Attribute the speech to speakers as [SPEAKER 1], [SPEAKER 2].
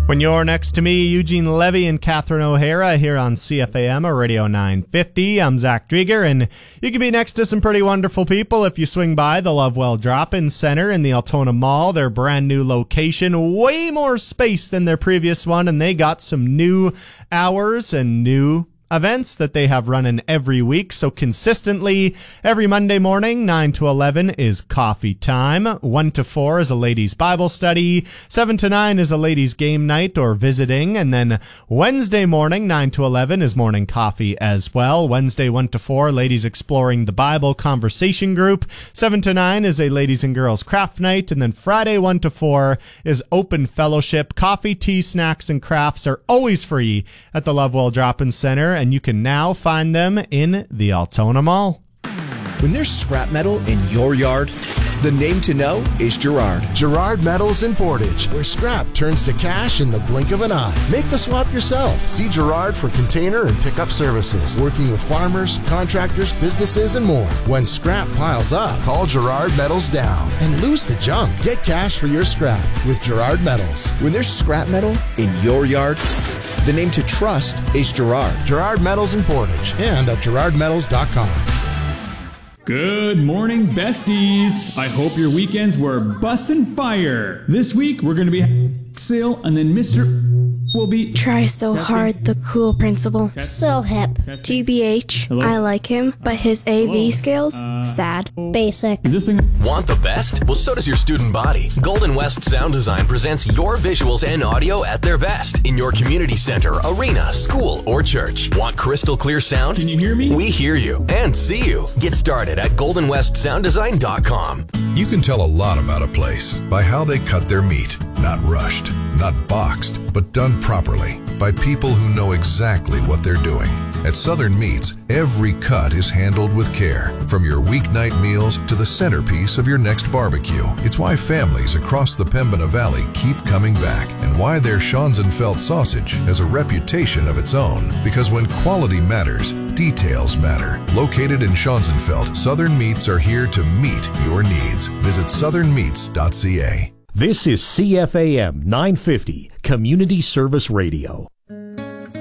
[SPEAKER 1] When you're next to me, Eugene Levy and Catherine O'Hara here on CFAM or Radio 950. I'm Zach Drieger, and you can be next to some pretty wonderful people if you swing by the Lovewell Drop-In Center in the Altona Mall. Their brand new location, way more space than their previous one, and they got some new hours and new events that they have running every week. So consistently, every Monday morning, 9 to 11 is coffee time. 1 to 4 is a ladies' Bible study. 7 to 9 is a ladies' game night or visiting. And then Wednesday morning, 9 to 11 is morning coffee as well. Wednesday, 1 to 4, ladies exploring the Bible conversation group. 7 to 9 is a ladies and girls craft night. And then Friday, 1 to 4 is open fellowship. Coffee, tea, snacks, and crafts are always free at the Lovewell Drop-In Center, and you can now find them in the Altona Mall.
[SPEAKER 2] When there's scrap metal in your yard, the name to know is Girard.
[SPEAKER 3] Girard Metals in Portage, where scrap turns to cash in the blink of an eye. Make the swap yourself. See Girard for container and pickup services, working with farmers, contractors, businesses, and more. When scrap piles up, call Girard Metals down and lose the junk. Get cash for your scrap with Girard Metals.
[SPEAKER 2] When there's scrap metal in your yard, the name to trust is Girard.
[SPEAKER 3] Girard Metals in Portage and at girardmetals.com.
[SPEAKER 4] Good morning, besties. I hope your weekends were bussin' fire. This week, we're going to be sale, and then Mr. will be...
[SPEAKER 5] Try so hard, the cool principal.
[SPEAKER 6] So hip.
[SPEAKER 5] TBH,
[SPEAKER 4] Hello?
[SPEAKER 5] I like him, but his AV skills, sad.
[SPEAKER 6] Basic.
[SPEAKER 4] Is this thing...
[SPEAKER 7] Want the best? Well, so does your student body. Golden West Sound Design presents your visuals and audio at their best in your community center, arena, school, or church. Want crystal clear sound?
[SPEAKER 4] Can you hear me?
[SPEAKER 7] We hear you and see you. Get started at goldenwestsounddesign.com.
[SPEAKER 8] You can tell a lot about a place by how they cut their meat. Not rushed, not boxed, but done properly by people who know exactly what they're doing. At Southern Meats, every cut is handled with care, from your weeknight meals to the centerpiece of your next barbecue. It's why families across the Pembina Valley keep coming back, and why their Schonzenfeld sausage has a reputation of its own. Because when quality matters, details matter. Located in Schonzenfeld, Southern Meats are here to meet your needs. Visit southernmeats.ca.
[SPEAKER 9] This is CFAM 950, Community Service Radio.